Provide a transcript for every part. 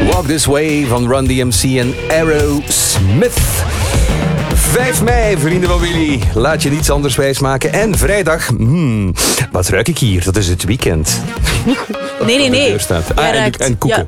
Walk This Way van Run DMC en Aerosmith. 5 mei, vrienden van Willy. Laat je niets anders wijsmaken. En vrijdag, wat ruik ik hier? Dat is het weekend. Nee. En koeken.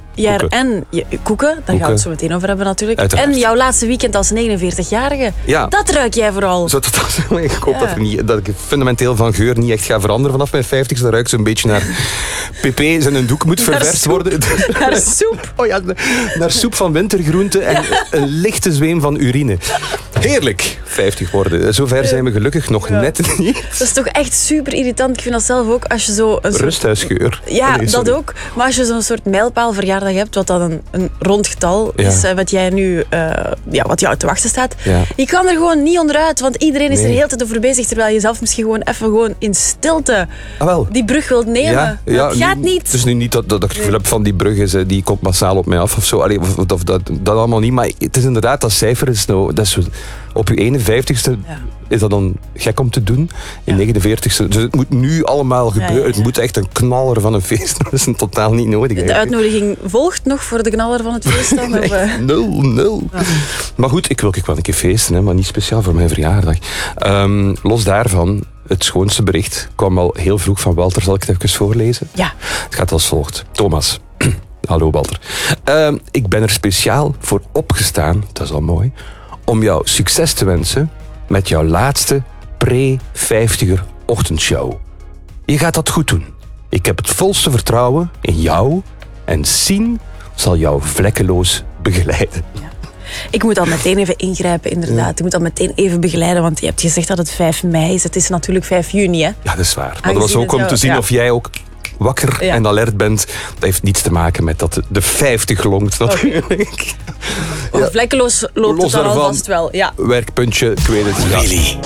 Koeken, daar gaan we het zo meteen over hebben natuurlijk. Uiteraard. En jouw laatste weekend als 49-jarige. Ja. Dat ruik jij vooral. Ik hoop dat ik fundamenteel van geur niet echt ga veranderen vanaf mijn 50. Dan ruik ik zo'n beetje naar pp's en een doek moet ververst worden. Naar soep. Oh ja, naar soep van wintergroenten en een lichte zweem van urine. Heerlijk, 50 worden. Zover zijn we gelukkig nog net niet. Dat is toch echt super irritant. Ik vind dat zelf ook als je zo een rusthuisgeur. Ja, dat ook. Maar als je zo'n soort mijlpaalverjaardag hebt, wat dan een rond getal is, wat jij nu, wat jou te wachten staat. Ja. Je kan er gewoon niet onderuit, want iedereen is er heel tijd over bezig, terwijl je zelf misschien gewoon in stilte die brug wilt nemen. Ja, dat gaat niet. Het is nu niet dat ik het gevoel heb van die brug is, die komt massaal op mij af of zo. Allee, dat allemaal niet, maar het is inderdaad, dat cijfer is nou, dat is op je 51ste is dat dan gek om te doen. In 49ste. Dus het moet nu allemaal gebeuren. Ja. Het moet echt een knaller van een feest. Dat is totaal niet nodig. De uitnodiging volgt nog voor de knaller van het feest dan? Nee, nul. Ja. Maar goed, ik wil wel een keer feesten, hè, maar niet speciaal voor mijn verjaardag. Los daarvan, het schoonste bericht kwam al heel vroeg van Walter. Zal ik het even voorlezen? Ja. Het gaat als volgt. Thomas. Hallo Walter. Ik ben er speciaal voor opgestaan, dat is al mooi, om jou succes te wensen met jouw laatste pre-50er ochtendshow. Je gaat dat goed doen. Ik heb het volste vertrouwen in jou en Sien zal jou vlekkeloos begeleiden. Ja. Ik moet al meteen even ingrijpen, inderdaad. Ja. Ik moet al meteen even begeleiden, want je hebt gezegd dat het 5 mei is. Het is natuurlijk 5 juni, hè? Ja, dat is waar. Maar dat was ook om te zien of jij ook wakker en alert bent. Dat heeft niets te maken met dat de 50 longt natuurlijk. Ja. Vlekkeloos loopt het dan alvast wel. Ja. Werkpuntje, ik weet het. Ja.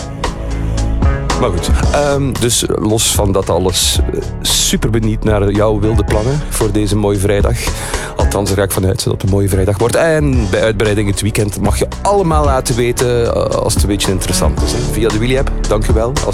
Maar goed, dus los van dat alles, super benieuwd naar jouw wilde plannen voor deze mooie vrijdag. Althans, daar ga ik vanuit dat het een mooie vrijdag wordt. En bij uitbreiding het weekend mag je allemaal laten weten als het een beetje interessant is. Hè. Via de Willy-app, dank je wel.